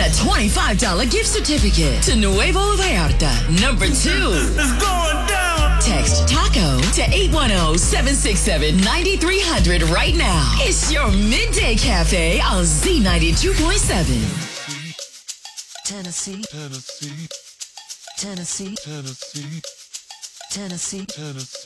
a $25 gift certificate to Nuevo Vallarta. Number 2. It's going down. Text TACO to 810-767-9300 right now. It's your Midday Cafe on Z92.7. Tennessee, Tennessee, Tennessee, Tennessee, Tennessee, Tennessee.